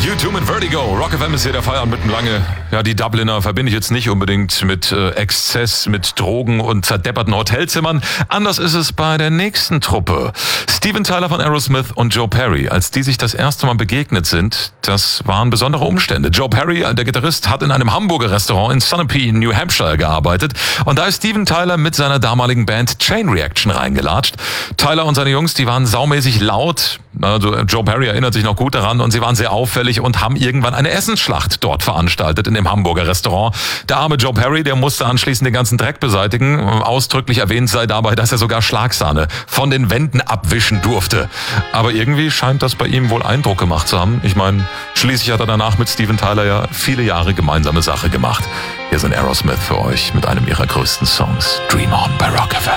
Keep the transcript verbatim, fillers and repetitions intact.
U zwei mit Vertigo. Rock F M ist hier der Feierabend mitten lange. Ja, die Dubliner verbinde ich jetzt nicht unbedingt mit äh, Exzess, mit Drogen und zerdepperten Hotelzimmern. Anders ist es bei der nächsten Truppe. Steven Tyler von Aerosmith und Joe Perry. Als die sich das erste Mal begegnet sind, das waren besondere Umstände. Joe Perry, der Gitarrist, hat in einem Hamburger Restaurant in Sunapee, New Hampshire gearbeitet. Und da ist Steven Tyler mit seiner damaligen Band Chain Reaction reingelatscht. Tyler und seine Jungs, die waren saumäßig laut. Also Joe Perry erinnert sich noch gut daran und sie waren sehr auffällig und haben irgendwann eine Essensschlacht dort veranstaltet in dem Hamburger Restaurant. Der arme Joe Perry, der musste anschließend den ganzen Dreck beseitigen. Ausdrücklich erwähnt sei dabei, dass er sogar Schlagsahne von den Wänden abwischen durfte. Aber irgendwie scheint das bei ihm wohl Eindruck gemacht zu haben. Ich meine, schließlich hat er danach mit Steven Tyler ja viele Jahre gemeinsame Sache gemacht. Hier sind Aerosmith für euch mit einem ihrer größten Songs. Dream On bei Rock F M.